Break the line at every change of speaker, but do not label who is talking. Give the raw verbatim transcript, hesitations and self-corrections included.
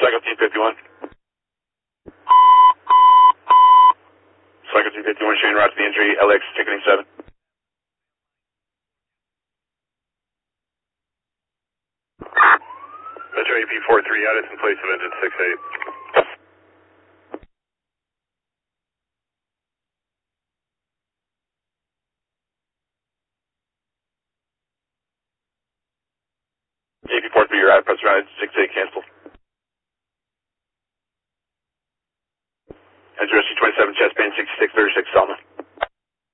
Cycle T fifty-one. Cycle T fifty-one, Shane route to the injury, L X ticketing seven. Metro A P forty-three, out, it's in place of engine six eight. A P forty-three, you're out, press around, six eight, cancel. Entry S C twenty-seven, chest band sixty-six thirty-six, Selma.